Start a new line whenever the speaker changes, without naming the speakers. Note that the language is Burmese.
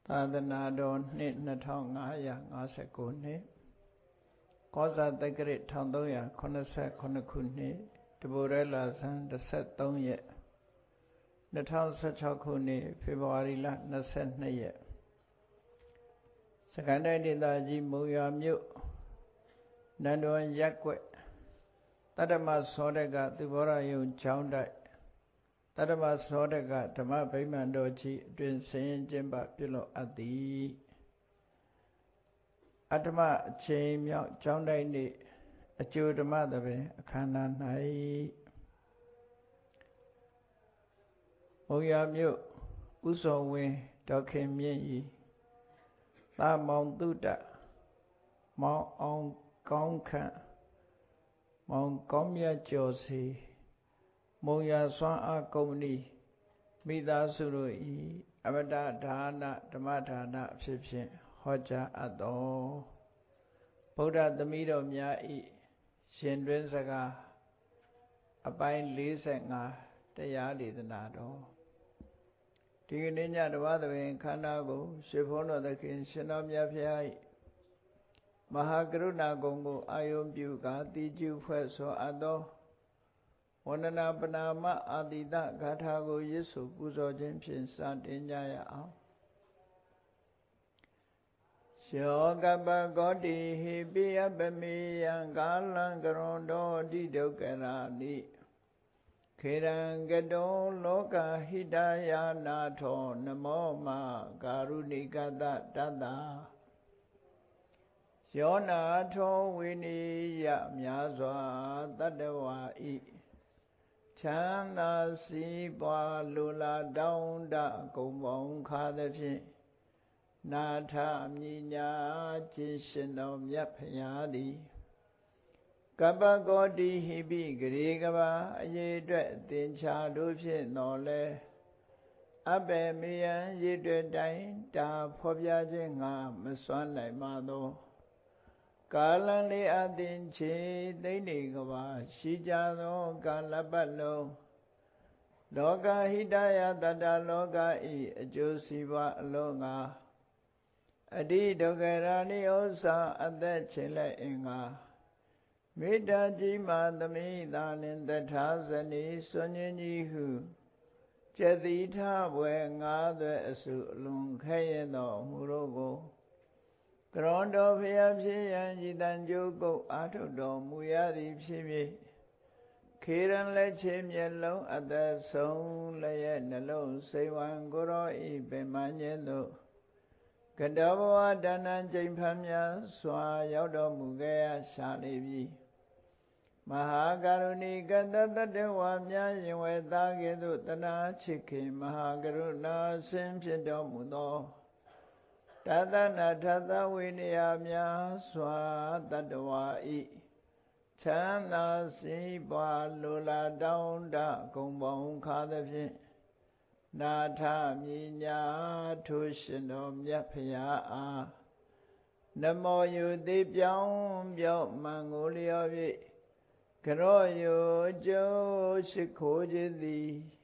သာသနာတော်နှစ်2559နှစ်ကောဇာတက္ကရာ1389ခုနှစ်တပိုရဲလာဇန်13ရက်2016ခုနှစ်ဖေဖော်ဝါရီလ22ရက်စကိုင်းတိုင်းဒေသကြီးမုံရွာမြို့နန္ဒဝန်ရပ်ကွက်တတ္တမသောတကသူဘောရယုံကျောင်းတိုက်တတ္တမသောတကဓမ္မဗိမာန်တော်ကြီးအတွင်ဆင်းကျင်းပပြုလုပ်အပ်သည်အတ္တမအချိန်မြောက်ကျောင်းတိုက်နေ့အကျိုးဓမ္မသဘင်အခမ်းအနား၌မုံရွာမြို့ဥဇော်ဝင်းဒေါခင်မြင့်ဤသာမောင်တုတမောင်အောင်ကောင်းခန့်မောင်ကောင်းမြတ်ကျော်စီမုံရွာစွမ်းအားကုမ္ပဏီမိသားစုတို့ဤအမတဒါနဓမ္မဒါနအဖြစ်ဖြင့်ဟောကြားအပ်သောဗုဒ္ဓသမီးတော်များဤရှင်တွင်စကားအပိုင်း45တရားဒေသနာတော်ဒီကနေ့ညတပါးသဘင်ခန္ဓာကိုရွှေဘုန်းတော်သခင်ရှင်တော်မြတ်ဖျားဤမဟာကရုဏာကုံကိုအာယုံပြုကာတိကျုဖွဲ့ဆိုအပ်သောဝန္ဒနာပနာမအာတိတဂါထာကိုရစ်ဆိုပူဇော်ခြင်းဖြင့်စတင်ကြရအောင်ယောကပကောတိဟိပိယပမေယံကာလံကရွန်တော်တိဒုက္ခရာနိခေရံကတောလောကဟိတယာနာထောနမောမကာရုဏိကတတတ္တယောနာထောဝိနိယမြာစွာတတ္တဝါဤချမ်းသာစီးပွားလူလာတောင်းတကုံပေါင်းခါသဖြင့်နာထမြညာခြင်းရှင်တော်မြတ်ဖရာသည်ကပ္ပကောတိဟိပိဂရေကဘာအရေးအတွက်သင်္ချာတို့ဖြင့်တော်လဲအဘယ်မေယံရေတွေ့တိုင်းတာဖော်ပြခြင်းငါမစွမ်းနိုင်ပါသောကာလံလေးအသင်ချေသိမ့်နေကဘာရှိကြသောကာလပတ်လုံးလောကဟိတယတတ္တလောကဤအကျိုးစီးပွားအလုံးငါအတိဒုက္ခရာနိဩဇာအသက်ချေလက်အင်္ဂါမေတ္တာကြီးမာသမိသာနှင့်တထာဇနီစွန်ញင်းကြီးဟုကျက်တိထဘွယ်ငါးသွဲအစုအလွန်ခဲရသောမူတို့ကိုကရွန်တော်ဖျားဖြစ်ရန်ဤတန်ကြိုးကုတ်အာထုတ်တော်မူရသည်ဖြစ်၍ခေရန်လက်ချေမျက်လုံးအသက်ဆုံးလည်းရဲ့နှလုံးစိတ်ဝံကိုရောဤပင်မညင်းသို့ကတောဘဝဒါနံကျိန်ဖန်များစွာရောက်တော်မူခဲ့ရရှာလေပြီမဟာကရုဏီကတတတ္တဝါများရင်ဝဲသားကဲ့သို့တနာချစ်ခင်မဟာကရုဏာဆင်းဖြစ်တော်မူသောတသနာထသဝိနည်းများစွာတတ္တဝါဤချမ်းသာစီးပွားလူလာတောင်းတဂုံပေါင်းခါသဖြင့်နာထမြညာထိုရှင်တော်မြတ်ဖရာအားနမောယုတိပြောင်းပြော့မှန်ကိုလျော်၍ကရောယုကျိုးရှိခိုးခြင်းသည်